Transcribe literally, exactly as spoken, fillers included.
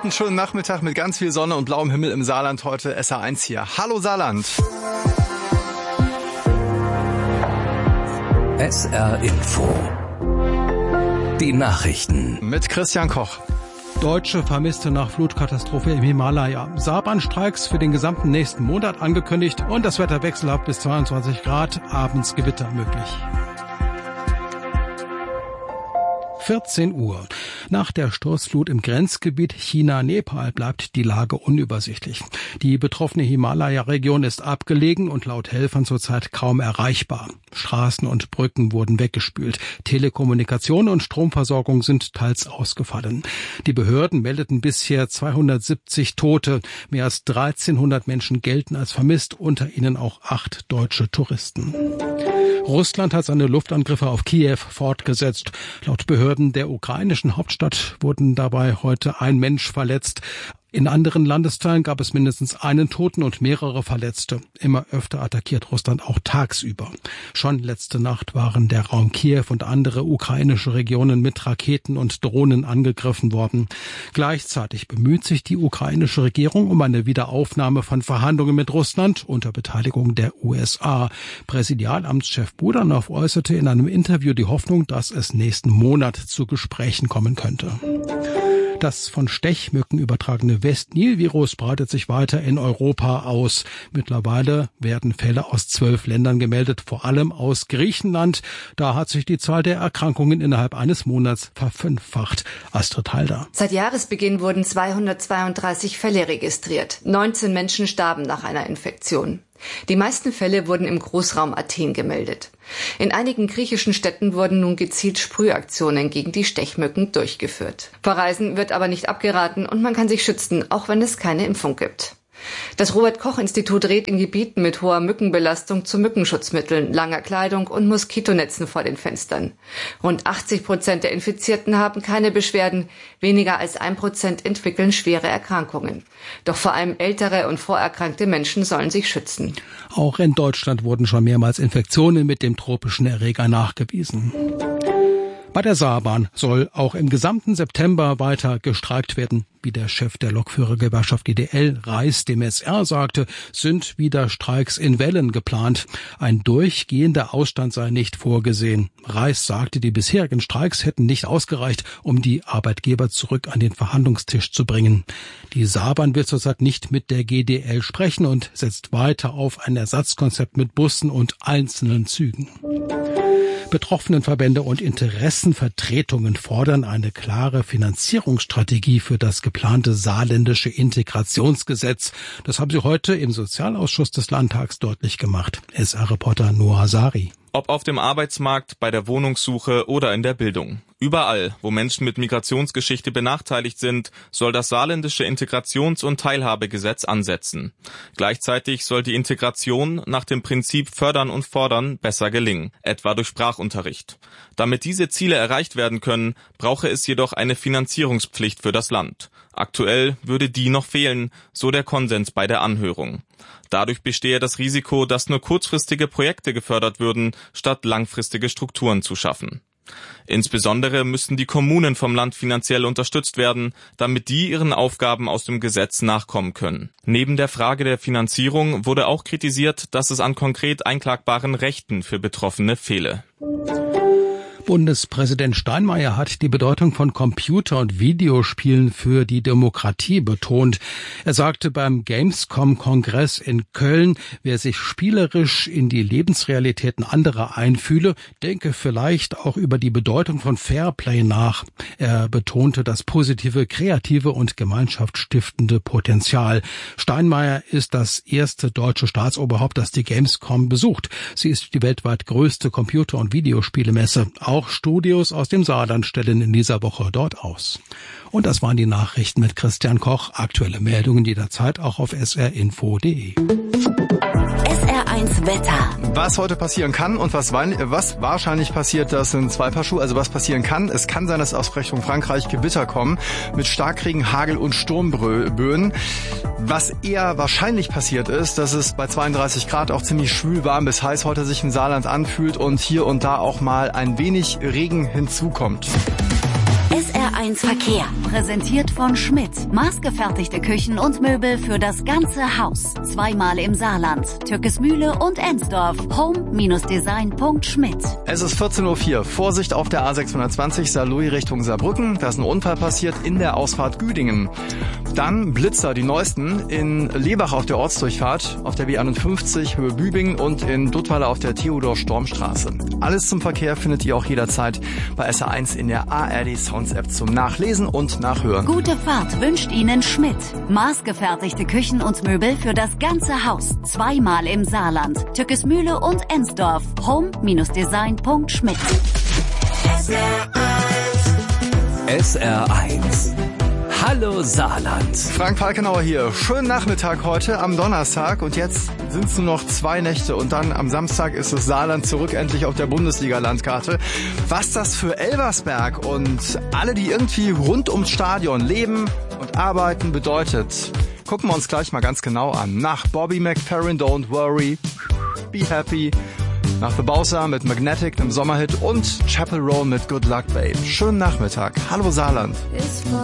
einen schönen Nachmittag mit ganz viel Sonne und blauem Himmel im Saarland heute. S R eins hier. Hallo Saarland. S R Info. Die Nachrichten. Mit Christian Koch. Deutsche Vermisste nach Flutkatastrophe im Himalaya. Saarbahnstreiks für den gesamten nächsten Monat angekündigt und das Wetter wechselhaft bis zweiundzwanzig Grad, abends Gewitter möglich. vierzehn Uhr. Nach der Sturzflut im Grenzgebiet China-Nepal bleibt die Lage unübersichtlich. Die betroffene Himalaya-Region ist abgelegen und laut Helfern zurzeit kaum erreichbar. Straßen und Brücken wurden weggespült. Telekommunikation und Stromversorgung sind teils ausgefallen. Die Behörden meldeten bisher zweihundertsiebzig Tote. Mehr als dreizehnhundert Menschen gelten als vermisst, unter ihnen auch acht deutsche Touristen. Russland hat seine Luftangriffe auf Kiew fortgesetzt. Laut Behörden der ukrainischen Hauptstadt wurden dabei heute ein Mensch verletzt. In anderen Landesteilen gab es mindestens einen Toten und mehrere Verletzte. Immer öfter attackiert Russland auch tagsüber. Schon letzte Nacht waren der Raum Kiew und andere ukrainische Regionen mit Raketen und Drohnen angegriffen worden. Gleichzeitig bemüht sich die ukrainische Regierung um eine Wiederaufnahme von Verhandlungen mit Russland unter Beteiligung der U S A. Präsidialamtschef Budanov äußerte in einem Interview die Hoffnung, dass es nächsten Monat zu Gesprächen kommen könnte. Das von Stechmücken übertragene West-Nil-Virus breitet sich weiter in Europa aus. Mittlerweile werden Fälle aus zwölf Ländern gemeldet, vor allem aus Griechenland. Da hat sich die Zahl der Erkrankungen innerhalb eines Monats verfünffacht. Astrid Halder. Seit Jahresbeginn wurden zweihundertzweiunddreißig Fälle registriert. neunzehn Menschen starben nach einer Infektion. Die meisten Fälle wurden im Großraum Athen gemeldet. In einigen griechischen Städten wurden nun gezielt Sprühaktionen gegen die Stechmücken durchgeführt. Verreisen wird aber nicht abgeraten und man kann sich schützen, auch wenn es keine Impfung gibt. Das Robert-Koch-Institut rät in Gebieten mit hoher Mückenbelastung zu Mückenschutzmitteln, langer Kleidung und Moskitonetzen vor den Fenstern. Rund achtzig Prozent der Infizierten haben keine Beschwerden, weniger als ein Prozent entwickeln schwere Erkrankungen. Doch vor allem ältere und vorerkrankte Menschen sollen sich schützen. Auch in Deutschland wurden schon mehrmals Infektionen mit dem tropischen Erreger nachgewiesen. Bei der Saarbahn soll auch im gesamten September weiter gestreikt werden. Wie der Chef der Lokführergewerkschaft G D L, Reis, dem S R sagte, sind wieder Streiks in Wellen geplant. Ein durchgehender Ausstand sei nicht vorgesehen. Reis sagte, die bisherigen Streiks hätten nicht ausgereicht, um die Arbeitgeber zurück an den Verhandlungstisch zu bringen. Die Saarbahn wird zurzeit nicht mit der G D L sprechen und setzt weiter auf ein Ersatzkonzept mit Bussen und einzelnen Zügen. Betroffenenverbände und Interessenvertretungen fordern eine klare Finanzierungsstrategie für das geplante saarländische Integrationsgesetz. Das haben sie heute im Sozialausschuss des Landtags deutlich gemacht. S R-Reporter Noah Sari. Ob auf dem Arbeitsmarkt, bei der Wohnungssuche oder in der Bildung. Überall, wo Menschen mit Migrationsgeschichte benachteiligt sind, soll das saarländische Integrations- und Teilhabegesetz ansetzen. Gleichzeitig soll die Integration nach dem Prinzip Fördern und Fordern besser gelingen, etwa durch Sprachunterricht. Damit diese Ziele erreicht werden können, brauche es jedoch eine Finanzierungspflicht für das Land. Aktuell würde die noch fehlen, so der Konsens bei der Anhörung. Dadurch bestehe das Risiko, dass nur kurzfristige Projekte gefördert würden, statt langfristige Strukturen zu schaffen. Insbesondere müssten die Kommunen vom Land finanziell unterstützt werden, damit die ihren Aufgaben aus dem Gesetz nachkommen können. Neben der Frage der Finanzierung wurde auch kritisiert, dass es an konkret einklagbaren Rechten für Betroffene fehle. Bundespräsident Steinmeier hat die Bedeutung von Computer- und Videospielen für die Demokratie betont. Er sagte beim Gamescom-Kongress in Köln, wer sich spielerisch in die Lebensrealitäten anderer einfühle, denke vielleicht auch über die Bedeutung von Fairplay nach. Er betonte das positive, kreative und gemeinschaftsstiftende Potenzial. Steinmeier ist das erste deutsche Staatsoberhaupt, das die Gamescom besucht. Sie ist die weltweit größte Computer- und Videospielemesse. Auch Studios aus dem Saarland stellen in dieser Woche dort aus. Und das waren die Nachrichten mit Christian Koch. Aktuelle Meldungen jederzeit auch auf s r info punkt d e. S R eins Wetter. Was heute passieren kann und was, was wahrscheinlich passiert, das sind zwei Paar Schuhe. Also was passieren kann, es kann sein, dass aus Richtung Frankreich Gewitter kommen mit Starkregen, Hagel und Sturmböen. Was eher wahrscheinlich passiert ist, dass es bei zweiunddreißig Grad auch ziemlich schwül, warm bis heiß heute sich im Saarland anfühlt und hier und da auch mal ein wenig Regen hinzukommt. S R eins Verkehr. Präsentiert von Schmidt. Maßgefertigte Küchen und Möbel für das ganze Haus. Zweimal im Saarland. Türkesmühle und Ensdorf. home Design punkt schmidt. Es ist vierzehn Uhr vier. Vorsicht auf der A sechshundertzwanzig Saarlouis Richtung Saarbrücken. Da ist ein Unfall passiert in der Ausfahrt Güdingen. Dann Blitzer, die neuesten, in Lebach auf der Ortsdurchfahrt, auf der B einundfünfzig Höhe Bübingen und in Duttweiler auf der Theodor-Storm-Straße. Alles zum Verkehr findet ihr auch jederzeit bei S R eins in der A R D Sounds App zum Nachlesen und Nachhören. Gute Fahrt wünscht Ihnen Schmidt. Maßgefertigte Küchen und Möbel für das ganze Haus. Zweimal im Saarland. Türkesmühle und Ensdorf. home Design punkt schmidt. S R eins. Hallo Saarland. Frank Falkenauer hier. Schönen Nachmittag heute am Donnerstag und jetzt sind es nur noch zwei Nächte und dann am Samstag ist das Saarland zurück endlich auf der Bundesliga-Landkarte. Was das für Elversberg und alle, die irgendwie rund ums Stadion leben und arbeiten, bedeutet, gucken wir uns gleich mal ganz genau an. Nach Bobby McFerrin, Don't Worry, Be Happy, nach The Bowser mit Magnetic, einem Sommerhit und Chapel Roan mit Good Luck Babe. Schönen Nachmittag. Hallo Saarland.